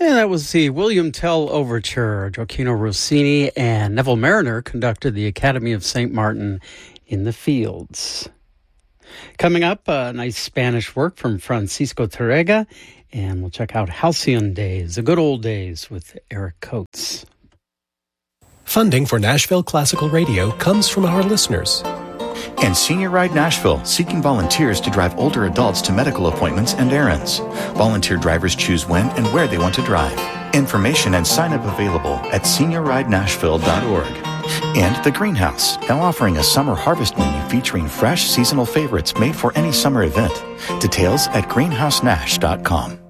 And that was the William Tell Overture. Gioacchino Rossini and Neville Marriner conducted the Academy of St. Martin in the Fields. Coming up, a nice Spanish work from Francisco Tárrega, and we'll check out Halcyon Days, the good old days with Eric Coates. Funding for Nashville Classical Radio comes from our listeners. And Senior Ride Nashville, seeking volunteers to drive older adults to medical appointments and errands. Volunteer drivers choose when and where they want to drive. Information and sign-up available at seniorridenashville.org. And The Greenhouse, now offering a summer harvest menu featuring fresh seasonal favorites made for any summer event. Details at greenhousenash.com.